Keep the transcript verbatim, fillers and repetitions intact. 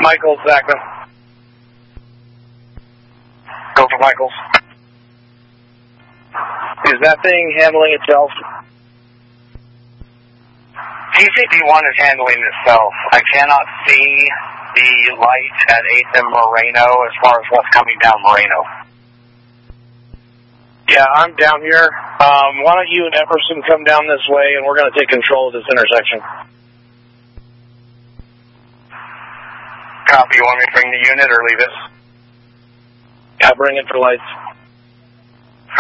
Michaels, Zachman. Go for Michaels. Is that thing handling itself? T C P one is handling itself. I cannot see the light at eighth and Moreno as far as what's coming down Moreno. Yeah, I'm down here. Um, why don't you and Epperson come down this way, and we're going to take control of this intersection. Copy. You want me to bring the unit or leave it? Yeah, bring it for lights.